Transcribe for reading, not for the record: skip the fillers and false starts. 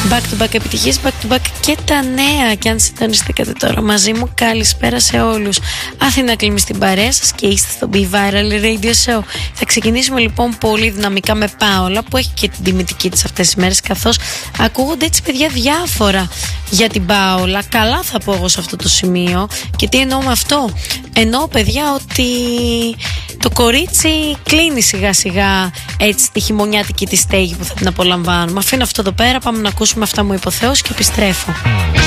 Back to back επιτυχίες, back to back και τα νέα. Και αν συντονιστήκατε τώρα μαζί μου, καλησπέρα σε όλους. Αθήνα Κλίμη στην παρέα σας και είστε στο Be Viral Radio Show. Θα ξεκινήσουμε λοιπόν πολύ δυναμικά με Πάολα, που έχει και την τιμητική της αυτές τις μέρες, καθώς ακούγονται έτσι παιδιά διάφορα για την Πάολα. Καλά θα πω εγώ σε αυτό το σημείο. Και τι εννοώ με αυτό? Εννοώ παιδιά ότι το κορίτσι κλείνει σιγά σιγά έτσι τη χειμωνιάτικη τη στέγη που θα την απολαμβάνουμε. Αφήνω αυτό εδώ πέρα, πάμε να ακούσουμε αυτά μου είπε ο Θεός και επιστρέφω.